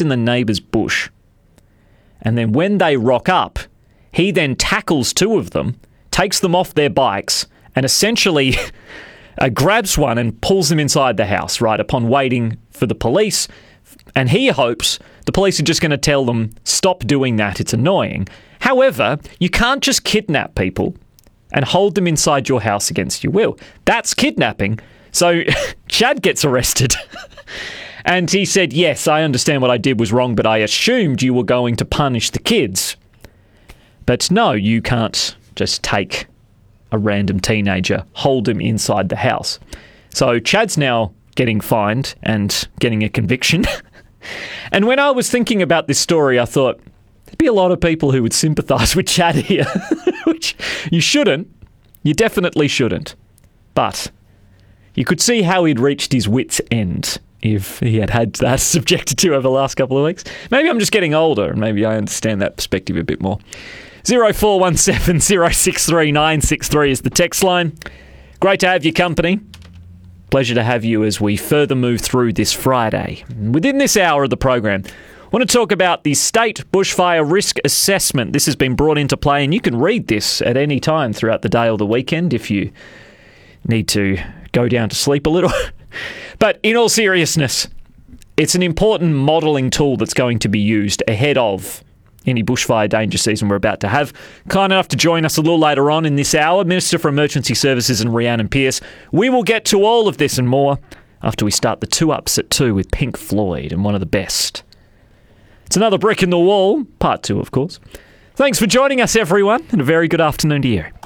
in the neighbour's bush. And then when they rock up, he then tackles two of them, takes them off their bikes, and essentially grabs one and pulls them inside the house, right, upon waiting for the police. And he hopes the police are just going to tell them, stop doing that, it's annoying. However, you can't just kidnap people and hold them inside your house against your will. That's kidnapping. So Chad gets arrested. And he said, yes, I understand what I did was wrong, but I assumed you were going to punish the kids. But no, you can't just take a random teenager, hold him inside the house. So Chad's now getting fined and getting a conviction. And when I was thinking about this story, I thought, there'd be a lot of people who would sympathise with Chad here, which you shouldn't. You definitely shouldn't. But you could see how he'd reached his wit's end if he had that subjected to over the last couple of weeks. Maybe I'm just getting older and maybe I understand that perspective a bit more. 0417 063 963 is the text line. Great to have your company. Pleasure to have you as we further move through this Friday. Within this hour of the program, I want to talk about the State Bushfire Risk Assessment. This has been brought into play, and you can read this at any time throughout the day or the weekend if you need to go down to sleep a little. But in all seriousness, it's an important modelling tool that's going to be used ahead of any bushfire danger season we're about to have. Kind enough to join us a little later on in this hour, Minister for Emergency Services and Rhiannon Pearce. We will get to all of this and more after we start the 2-Ups at 2 with Pink Floyd and one of the best. It's another brick in the wall, part 2 of course. Thanks for joining us everyone, and a very good afternoon to you.